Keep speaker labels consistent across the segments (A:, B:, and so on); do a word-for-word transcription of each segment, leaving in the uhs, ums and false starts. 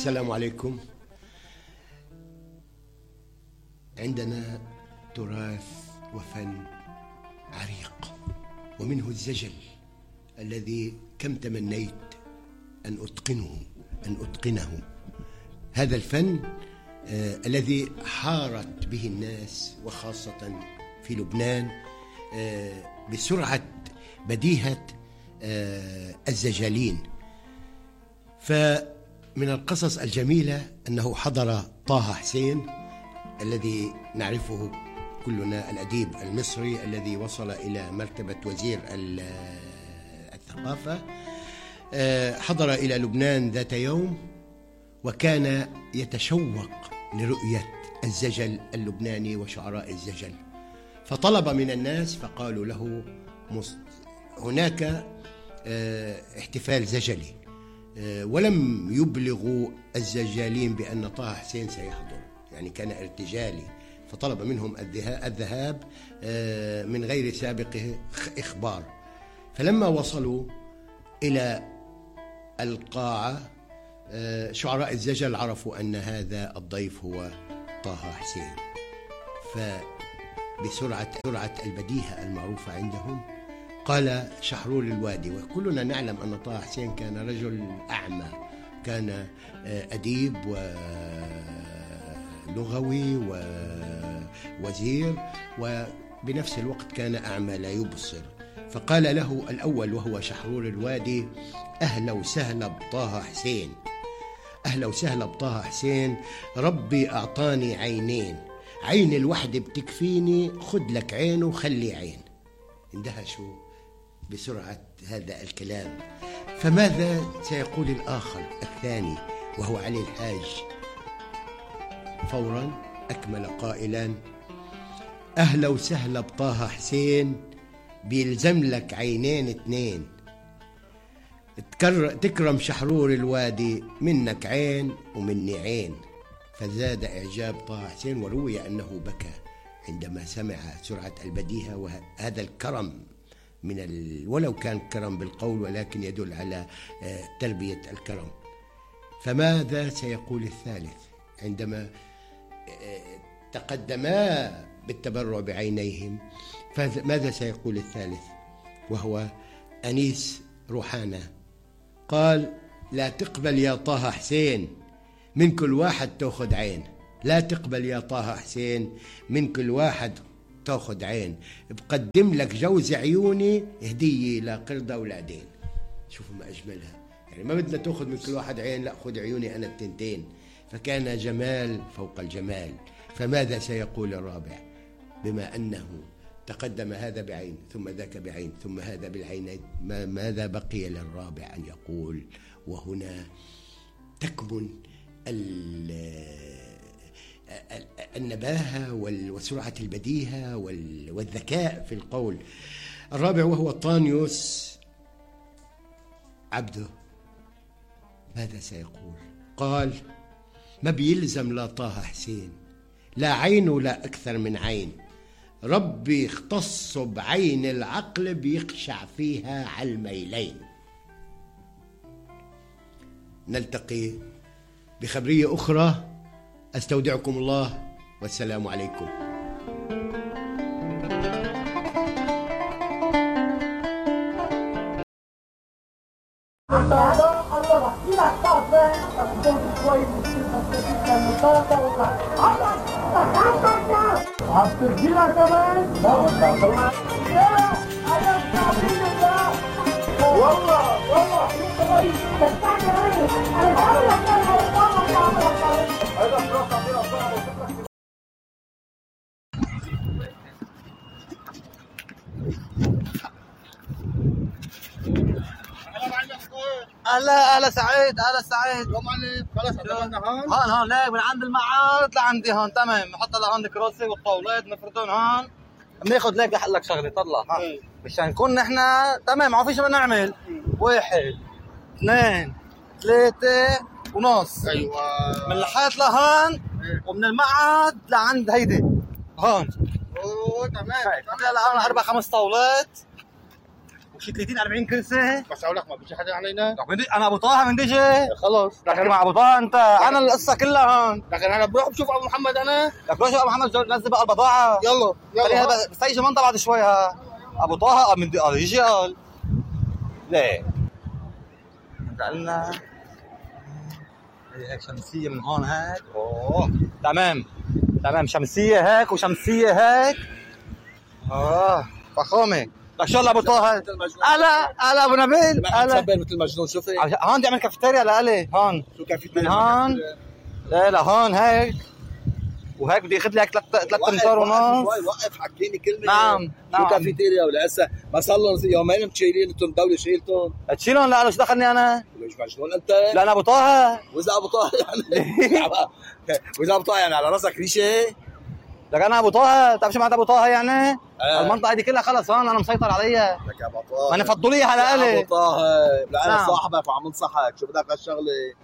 A: السلام عليكم. عندنا تراث وفن عريق، ومنه الزجل الذي كم تمنيت أن أتقنه أن أتقنه هذا الفن آه الذي حارت به الناس، وخاصة في لبنان، آه بسرعة بديهة آه الزجالين. فمن القصص الجميلة أنه حضر طه حسين الذي نعرفه كلنا، الأديب المصري الذي وصل إلى مرتبة وزير الثقافة، حضر إلى لبنان ذات يوم، وكان يتشوق لرؤية الزجل اللبناني وشعراء الزجل، فطلب من الناس فقالوا له هناك احتفال زجلي، ولم يبلغوا الزجالين بأن طه حسين سيحضر، يعني كان ارتجالي، فطلب منهم الذهاب من غير سابق إخبار. فلما وصلوا إلى القاعة شعراء الزجل عرفوا أن هذا الضيف هو طه حسين، فبسرعة سرعة البديهة المعروفة عندهم قال شحرور الوادي، وكلنا نعلم أن طه حسين كان رجل أعمى، كان أديب ولغوي ووزير، وبنفس الوقت كان أعمى لا يبصر. فقال له الأول وهو شحرور الوادي: أهلا وسهلا بطه حسين، أهلا وسهلا بطه حسين، ربي أعطاني عينين، عين الوحدة بتكفيني، خد لك عين وخلي عين. اندهشوا بسرعة هذا الكلام. فماذا سيقول الآخر الثاني وهو علي الحاج؟ فورا أكمل قائلا: أهلا وسهلا بطه حسين، بيلزم لك عينين اتنين، تكرم شحرور الوادي، منك عين ومني عين. فزاد إعجاب طه حسين، وروي أنه بكى عندما سمع سرعة البديهة وهذا الكرم من ال... ولو كان كرم بالقول، ولكن يدل على تربية الكرم. فماذا سيقول الثالث عندما تقدما بالتبرع بعينيهم؟ فماذا سيقول الثالث وهو أنيس روحانة؟ قال: لا تقبل يا طه حسين، من كل واحد تأخذ عين، لا تقبل يا طه حسين، من كل واحد تأخذ عين، بقدم لك جوز عيوني هدية لقردة ولادين. شوفوا ما أجملها، يعني ما بدنا تأخذ من كل واحد عين، لا خذ عيوني أنا التنتين. فكان جمال فوق الجمال. فماذا سيقول الرابع؟ بما أنه تقدم هذا بعين ثم ذاك بعين ثم هذا بالعينين، ماذا بقي للرابع أن يقول؟ وهنا تكمن النباهة وسرعة البديهة والذكاء في القول. الرابع وهو طانيوس عبده، ماذا سيقول؟ قال: ما بيلزم لا طه حسين، لا عين ولا أكثر من عين، ربي اختص بعين العقل بيخشع فيها على الميلين. نلتقي بخبرية أخرى، أستودعكم الله والسلام عليكم.
B: اهلا اهلا سعيد، اهلا سعيد.
C: يا معلم خلص عندنا هون
B: هون هون ليك من عند المعارض لعندي هون، تمام. نحط لهون الكراسي والطاولات نفردهم هون، بناخذ ليك لحق لك شغله طلع ها مشان نكون نحن تمام. ما فيش بدنا نعمل واحد اثنين ثلاثة ونص.
C: ايوه
B: من الحيط لهون ومن المعهد لعند هيدي هون.
C: اوه تمام.
B: هلا هون اربع خمس طاولات شي ثلاثين أربعين كرسي.
C: بس اقول لك ما بيجي حدا علينا.
B: انا ابو طه من دجي.
C: خلص
B: لكن مع ابو طه انت انا القصه كلها هون.
C: لكن انا بروح بشوف ابو محمد انا.
B: لك روح شوف ابو محمد نزل بقى البضاعه.
C: يلا يلا
B: بس يجي منطقه بعد شوي ها. ابو طه من قال يجي قال ليه؟ قالنا هيك شمسيه من هون هيك. اوه تمام تمام شمسيه هيك وشمسيه هيك. اه فخامه. لك شو ابو طه هلا هلا ابو نبيل
C: هلا مثل مجنون. شوفي
B: هون بدي اعمل كافيتيريا لالي هون.
C: شو كافيتيريا؟
B: من هون لا لا هون هيك وهيك بدي اخذ لك ثلاث ثلاث امتار ونص.
C: وقف حكيني كلمه.
B: نعم نعم.
C: شو كافيتيريا ولا هسه ما صار لهم يومين متشيلين انتم الدوله شيلتهم.
B: تشيلهم لا شو دخلني انا؟
C: ليش مجنون انت؟
B: لا انا ابو طه.
C: واذا ابو طه يعني واذا ابو طه يعني على راسك ريشه.
B: لك انا ابو طه بتعرف شو معناتها ابو طه يعني؟
C: آه.
B: المنطقه دي كلها خلص هون انا مسيطر عليها.
C: لك يا ابو طه
B: ما انا فضليها على الي.
C: ابو طه لا انا
B: نعم.
C: صاحبك وعم انصحك. شو بدك هالشغله؟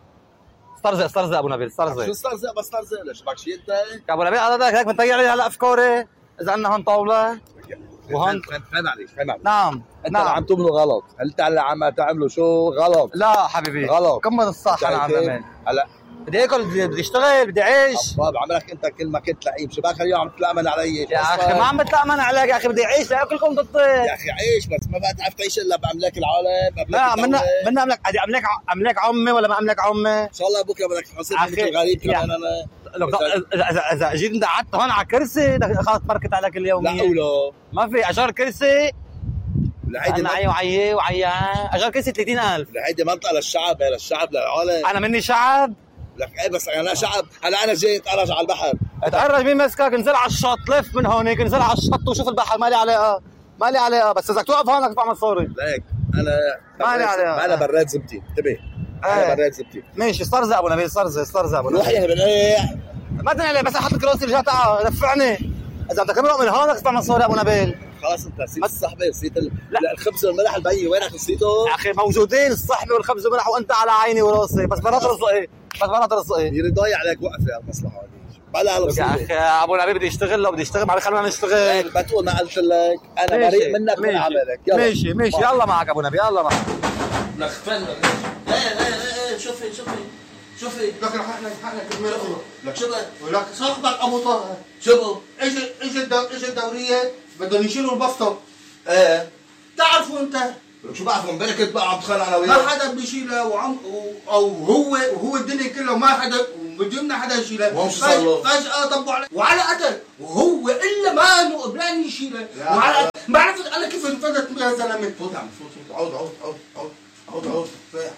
B: استرزق استرزق ابو نبيل استرزق.
C: شو استرزق بس استرزق ليش بدك شيء انت؟
B: يا ابو نبيل هذا هيك بنطيع عليها هلا افكاري اذا عندنا هون طاوله. وهون
C: فهم عليك فهم عليك.
B: نعم
C: انت
B: نعم.
C: عم تعملوا غلط. هل انت اللي عم تعملوا شو غلط؟
B: لا حبيبي
C: غلط.
B: كمل الصح انا عم بعمل.
C: هلا
B: بدي اكل بدي, بدي اشتغل بدي اعيش.
C: طيب عملك انت كل ما كنت لئيم. شباك اليوم عم تتلامن علي.
B: يا اخي ما عم بتلامن عليك يا اخي بدي اعيش لاكلكم ضطي.
C: يا اخي عيش بس ما بقى تعرف تعيش الا باملاك العالم.
B: لا منا منا املك ادي املاك املاك عمي ولا ما املاك عمي؟
C: ان شاء الله بكره بدك تصير مثل غريب كمان انا.
B: اذا اذا اذا جيت انت قعدت هون على كرسي خلص بركت عليك اليوميه.
C: لا ولا
B: ما في اجار كرسي.
C: هيدي
B: انا عي وعي وعي اجار كرسي ثلاثين ألف.
C: هيدي منطقه للشعب للشعب للعالم.
B: انا مني شعب.
C: لك ايه بس انا شعب. هلا انا جاي اتقرج على البحر.
B: اتقرج مين مسكك؟ انزل على الشط لف من هونيك انزل على الشط وشوف البحر ما لي علاقه ما لي علاقه بس اذا توقف هون بدك تدفع مصاري.
C: ليك انا
B: ما لي علاقه.
C: انا براد زبتي انتبه. انا براد زبتي.
B: ماشي استرزق ابو نبيل استرزق استرزق ابو
C: روح
B: نبيل.
C: يا بنيه
B: ما تنقل لي بس احط لك راسي رجعت تعال دفعني. اذا بدك تمرق من هون بدك تدفع مصاري ابو نبيل.
C: خلاص انت نسيت الصحبه نسيت ال... لا الخبز والملح البي وينك نسيته؟
B: يا اخي موجودين الصحبه والخبز والملح وانت على عيني وراسي بس بنات رزقي بس بنات رزقي.
C: يري ضايع عليك وقفه المصلحه هذه. بلا على
B: يا اخي ابو نبيل بدي اشتغل لو بدي اشتغل معلش خلينا نشتغل.
C: بتقول ما قلت لك انا بريء منك من عملك.
B: يلا ماشي ماشي يلا معك ابو نبيل يلا معك.
C: لك فن ايه ايه ايه شوفي شوفي شوفي
A: لك لحقنا لحقنا كرمال الله.
C: لك شو
A: ولك صاحبك ابو طه
C: شو
A: اجى اجى اجى الدوريه بدهم يشيلوا البسطه.
C: ايه
A: تعرفوا انت
C: لك شو بعرف امبارح كنت بقى عم بتخانق انا
A: ما
C: وياه.
A: حدا بيشيلها وعم او هو وهو الدنيا كلها ما حدا بدنا حدا يشيلها.
C: وهم شو صار له؟
A: فجأة طبوا عليه وعلى قتل وهو الا ما انه قبلان يشيلها وعلى ما عرفت انا كيف انفذت يا زلمه.
C: فوت عم فوت فوت عود عود عود عود عود عود فايح.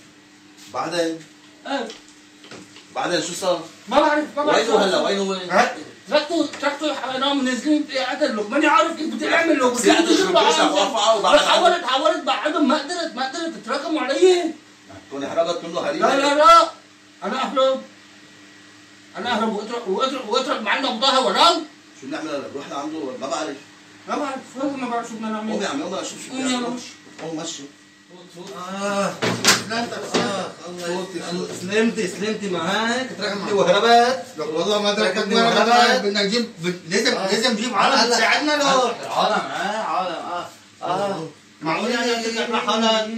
C: بعدين
A: ايه
C: بعدين شو صار؟
A: ما بعرف ما بعرف
C: وينه هلا وينه وين؟
A: تركتوا تركتوا حرام منزلين قتل له ماني عارف كيف بدي اعمل له.
C: بس قعدوا يشربوا وارفعوا
A: بس حاولت حاولت بعدهم ما قدرت ما قدرت تتراكموا علي.
C: تكون هربت منه هريبه.
A: لا لا لا انا اهرب انا اهرب واترك واترك واترك معنا بضاها وراه.
C: شو بنعمل هلا؟ رحنا عنده ما بعرف.
A: ما بعرف والله ما بعرف شو بدنا نعمل.
C: قوم يا عمي يلا شوف شو
A: قوم يلا مش
C: قوم مشي.
A: اه سلامتك
C: الله
B: سلمتي سلمتي معك تركتني وهربت.
A: والله ما
B: تركتني
A: تركتني
B: وهربت.
A: بدنا نجيب لازم لازم نجيب عالم تساعدنا له.
B: عالم اه عالم اه اه
A: معقول يعني تطلع حالك.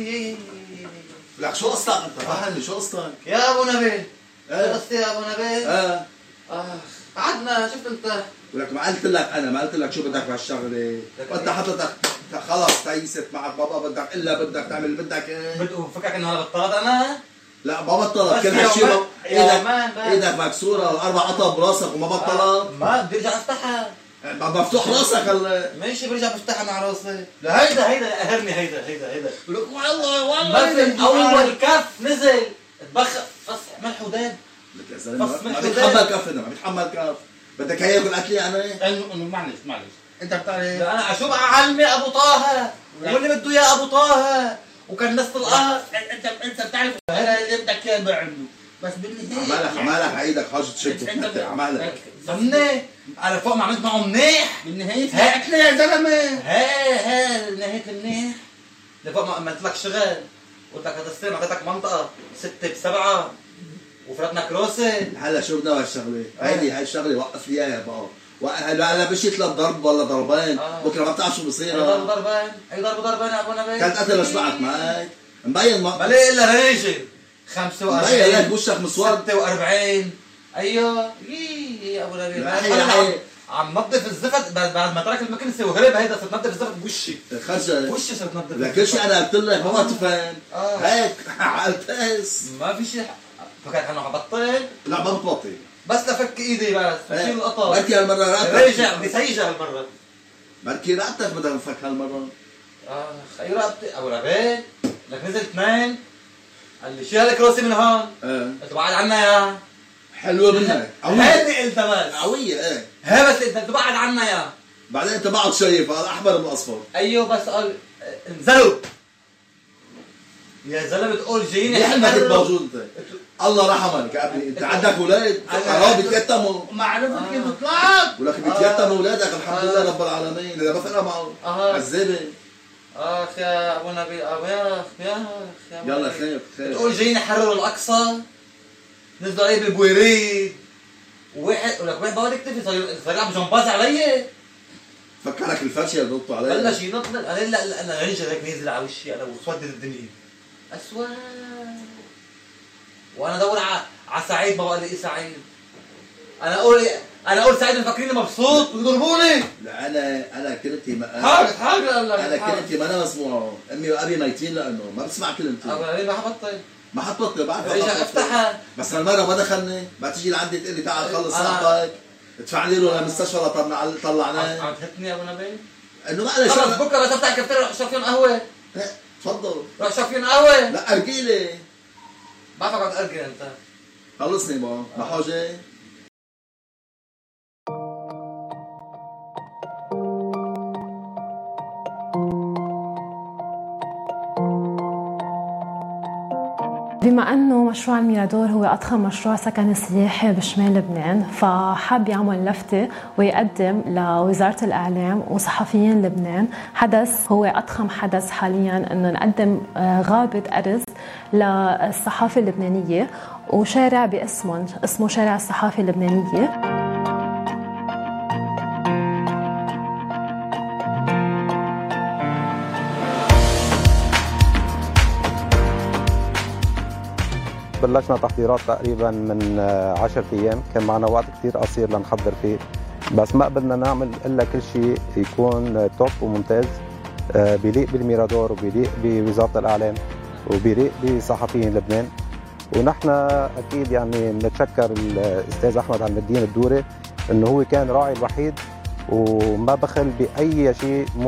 C: لك شو قصتك انت؟ فهمني شو قصتك؟
B: يا ابو نبيل شو
C: ايه
B: قصتي يا ابو نبيل؟
C: اه
B: اه قعدنا شفت انت
C: ولك ما قلت لك انا ما قلت لك شو بدك بهالشغله. وانت حضرتك خلص تيست معك بابا بدك الا بدك تعمل بدك ايه.
B: بدو فكرك انه هلا بطلت انا؟
C: لا ما بطلت كل
B: بس
C: هالشيء
B: يومين-
C: ايدك
B: يومين بس.
C: ايدك مكسوره والاربع قطع براسك وما بطلت.
B: ما بدي ارجع افتحها.
C: مفتوح راسك هلا.
B: ماشي برجع بفتحها مع راسي. لا هيدا هيدا قهرني هيدا هيدا هيدا.
A: والله
B: ما في اول كف نزل اتبخر بس ملح وداب.
C: لك يا زلمه
B: بس
C: ما
B: من
C: بيتحمل
B: حداد.
C: كف ما بيتحمل كف. بدك هي ياكل اكلي انا؟
A: انه انه معلش معلش انت بتعرف
B: انا شو بقى علمي ابو طه واللي بده اياه ابو طه وكان نص القهر.
A: انت انت بتعرف هذا اللي بدك اياه بعمله بس بالنهايه
C: عمالك عمالك عيدك حاجه تشد
A: انت
C: وتنتع عمالك.
B: ضمني على فوق ما عملت معه منيح.
A: بالنهايه اكله يا زلمه.
B: هي هي نهيت منيح لفوق ما عملت لك شغل قلت لك هتستلم اعطيتك منطقه ستة بسبعة وفرتنا كروسه.
C: هلا شو بدنا هالشغله؟ هيدي هاي الشغله وقف لي اياها بقى وهلا هلا مشيت للضرب ولا ضربين، آه. بكره ما بتعرف شو بصير.
B: اي ضرب ضربين، اي ضرب ضربين يا ابو نبيل.
C: كانت قتل شبعت معك، مبين ما
B: بلاقي الا ريجل خمسة وأربعين
C: مبين لك وشك مسود
B: ستة وأربعين. ايوه يي يا ابو نبيل عم نظف الزفت بعد ما ترك المكنسه وهرب. هيدا صرت نظف الزفت بوشي
C: خرجت
B: وشي صرت نظف
C: لكل شيء. انا قلت لك ما تفهم هيك على التاس
B: ما في شيء. فكرت انه حبطل.
C: لا ما بتبطل
B: بس لفك ايدي بس بشيل القطر.
C: بركي هالمره راتك
B: رجع بدي سيجه هالمره.
C: بركي راتك بدها تنفك هالمره.
B: اخ اي رقبتي ابو نبيل لك نزل اثنين. قال لي شيل الكروسي من هون.
C: ايه
B: قلت بعد عنا يا
C: حلوه منك.
B: هيدي قلتها بس
C: قويه. ايه
B: هي بس انت تبعد عنا يا
C: بعدين انت بعد شايف الاحمر من الاصفر.
B: ايوه بس قال انزلوا يا زلمه بتقول جايين
C: احنا كنت موجود انت. الله رحمك يا ابني. انت عندك اولاد حرام بيتيتموا.
B: ما عرفت كيف طلعت.
C: ولك بيتيتموا اولادك الحمد لله رب العالمين. اذا بفرق معه عذابه.
B: اخ يا ابو نبيل يا اخ يا اخ
C: يلا خير خير.
B: بتقول جايين يحرروا الاقصى نزلوا عليه بالبويريد وواحد ولك واحد بقعد يكتفي صار صار يلعب جمباز علي.
C: فكرك الفرشه اللي ضبطوا علي
B: بلش ينطلق. انا لا لا انا رجل هيك نازل على وشي انا وسودت الدنيا اسود. وانا ادور على على سعيد ما بقى لي سعيد. انا اقول انا اقول سعيد مفكريني مبسوط ويضربوني.
C: لا انا انا كلمتي ما
B: حاجه حاجه
C: انا كلمتي ما انا مسموعه. امي وابي ميتين لانه ما بسمع كلمتي.
B: انا ما حبطل
C: ما حطبطل بعرف
B: رجع افتحها.
C: بس هالمره ما دخلني. ما تيجي لعندي تقول لي تعال خلص صاحبك ادفع لي له للمستشفى طلعناه.
B: عم تهتني يا ابو نبيل
C: انه ما انا
B: خلص بكره بس افتح كفتير روح شوف فيهم قهوه.
C: تفضل
B: روح شوف فيهم قهوه.
C: لا ارجي لي
B: بعرفك عم تأرجي انت.
C: خلصني ما ما حاجه.
D: بما أنه مشروع الميرادور هو أضخم مشروع سكني سياحي بشمال لبنان، فحاب يعمل لفتة ويقدم لوزارة الإعلام وصحفيين لبنان حدث هو أضخم حدث حالياً، أنه نقدم غابة أرز للصحافة اللبنانية وشارع باسمهم اسمه شارع الصحافة اللبنانية.
E: بلشنا تحضيرات تقريبا من عشرة ايام، كان معنا وقت كثير قصير لنحضر فيه، بس ما قبلنا نعمل الا كل شيء يكون توب وممتاز بيليق بالميرادور وبيليق بوزاره الاعلام وبيليق بصحفيين لبنان. ونحن اكيد يعني بنتشكر الاستاذ احمد عماد الدين الدوري انه هو كان راعي الوحيد وما بخل باي شيء